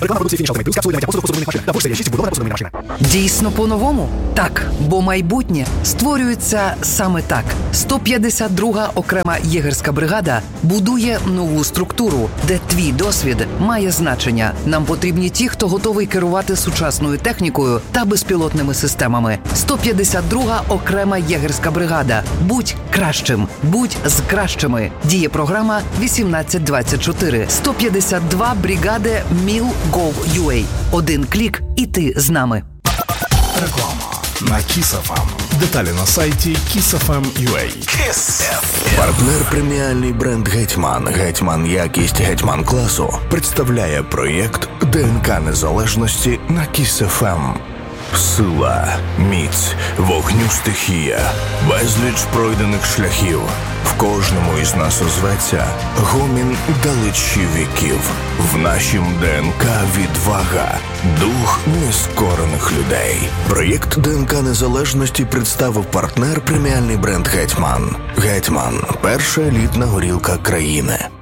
Реклама продукції Finish Ultimate Plus, капсули для миття посуду, посудомийних машин. Та серія 6 вбудована посудомийна машина. Дійсно по-новому? Так, бо майбутнє створюється саме так. 152-га окрема єгерська бригада будує нову структуру, де твій досвід має значення. Нам потрібні ті, хто готовий керувати сучасною технікою та безпілотними системами. 152-га окрема єгерська бригада. Будь кращим. Будь з кращими. Діє програма 1824. 152 бригади Mil.gov.ua. Один клік і ти з нами. Реклама на Kiss FM. Деталі на сайті kissfm.ua. Партнер преміальний бренд «Гетьман». «Гетьман» якість «Гетьман» класу представляє проєкт ДНК Незалежності на Kiss FM. Сила, міць, вогню стихія, безліч пройдених шляхів. В кожному із нас озветься гомін далечі віків. В нашім ДНК відвага, дух нескорених людей. Проєкт ДНК Незалежності представив партнер преміальний бренд «Гетьман». «Гетьман» – перша елітна горілка країни.